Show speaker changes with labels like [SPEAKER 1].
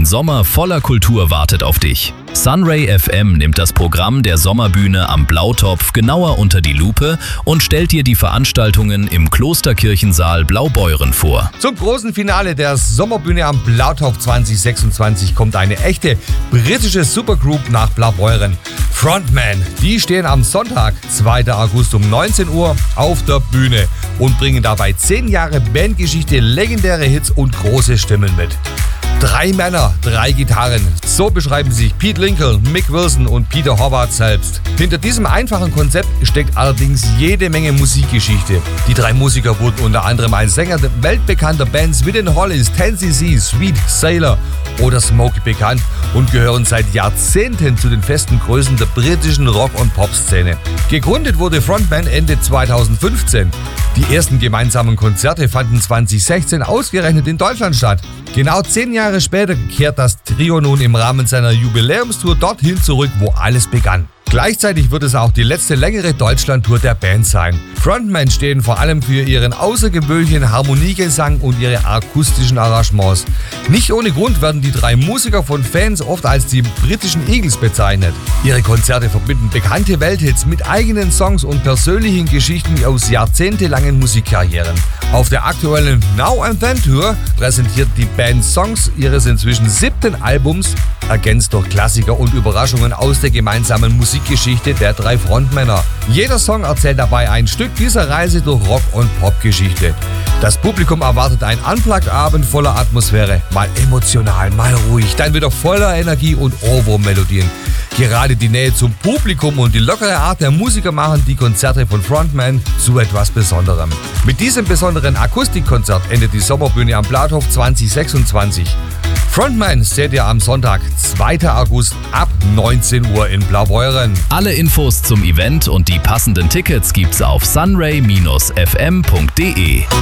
[SPEAKER 1] Ein Sommer voller Kultur wartet auf dich. Sunray FM nimmt das Programm der Sommerbühne am Blautopf genauer unter die Lupe und stellt dir die Veranstaltungen im Klosterkirchensaal Blaubeuren vor.
[SPEAKER 2] Zum großen Finale der Sommerbühne am Blautopf 2026 kommt eine echte britische Supergroup nach Blaubeuren. Frontman, die stehen am Sonntag, 2. August um 19 Uhr auf der Bühne und bringen dabei 10 Jahre Bandgeschichte, legendäre Hits und große Stimmen mit. 3 Männer, 3 Gitarren. So beschreiben sich Pete Lincoln, Mick Wilson und Peter Howard selbst. Hinter diesem einfachen Konzept steckt allerdings jede Menge Musikgeschichte. Die 3 Musiker wurden unter anderem als Sänger weltbekannter Bands wie den Hollies, 10cc, Sweet, Sailor oder Smokey bekannt und gehören seit Jahrzehnten zu den festen Größen der britischen Rock- und Pop-Szene. Gegründet wurde Frontman Ende 2015. Die ersten gemeinsamen Konzerte fanden 2016 ausgerechnet in Deutschland statt. Genau 10 Jahre später kehrt das Trio nun im Rahmen seiner Jubiläumstour dorthin zurück, wo alles begann. Gleichzeitig wird es auch die letzte längere Deutschlandtour der Band sein. Frontman stehen vor allem für ihren außergewöhnlichen Harmoniegesang und ihre akustischen Arrangements. Nicht ohne Grund werden die 3 Musiker von Fans oft als die britischen Eagles bezeichnet. Ihre Konzerte verbinden bekannte Welthits mit eigenen Songs und persönlichen Geschichten aus jahrzehntelangen Musikkarrieren. Auf der aktuellen Now and Then Tour präsentiert die Band Songs ihres inzwischen 7. Albums, ergänzt durch Klassiker und Überraschungen aus der gemeinsamen Musikgeschichte der 3 Frontmänner. Jeder Song erzählt dabei ein Stück dieser Reise durch Rock- und Popgeschichte. Das Publikum erwartet einen Unplugged-Abend voller Atmosphäre. Mal emotional, mal ruhig, dann wieder voller Energie und Ohrwurm-Melodien. Gerade die Nähe zum Publikum und die lockere Art der Musiker machen die Konzerte von Frontman zu etwas Besonderem. Mit diesem besonderen Akustikkonzert endet die Sommerbühne am Blautopf 2026. Frontman seht ihr am Sonntag, 2. August ab 19 Uhr in Blaubeuren.
[SPEAKER 1] Alle Infos zum Event und die passenden Tickets gibt's auf sunray-fm.de.